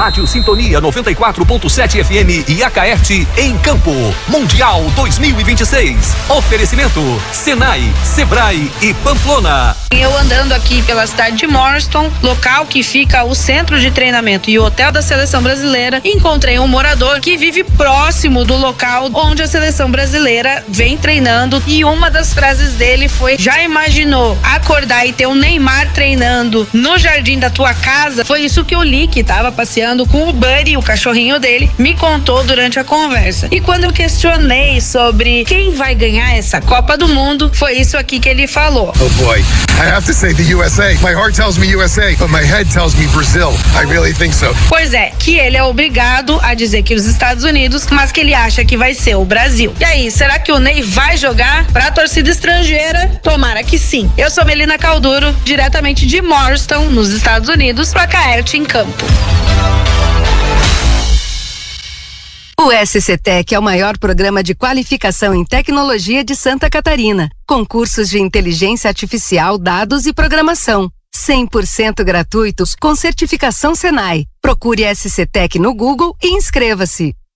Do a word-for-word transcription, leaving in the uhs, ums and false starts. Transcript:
Rádio Sintonia noventa e quatro ponto sete F M e Acaerte em Campo. Mundial dois mil e vinte e seis. Oferecimento Senai, Sebrae e Pamplona. Eu andando aqui pela cidade de Morriston, local que fica o centro de treinamento e o hotel da seleção brasileira, encontrei um morador que vive próximo do local onde a seleção brasileira vem treinando, e uma das frases dele foi: já imaginou acordar e ter o Neymar treinando no jardim da tua casa? Foi isso que o Li, que tava passeando com o Buddy, o cachorrinho dele, me contou durante a conversa. E quando eu questionei sobre quem vai ganhar essa Copa do Mundo, foi isso aqui que ele falou. Oh boy, I have to say the U S A. My heart tells me U S A, but my head tells me Brazil. I really think so. Pois é, que ele é obrigado a dizer que os Estados Unidos, mas que ele acha que vai ser o Brasil. E aí, será que o Ney vai jogar pra torcida estrangeira? Tomara que sim. Eu sou Melina Calduro, diretamente de Morriston, nos Estados Unidos, para Acaerte em Campo. O S C Tech é o maior programa de qualificação em tecnologia de Santa Catarina, com cursos de inteligência artificial, dados e programação. cem por cento gratuitos com certificação Senai. Procure S C Tech no Google e inscreva-se.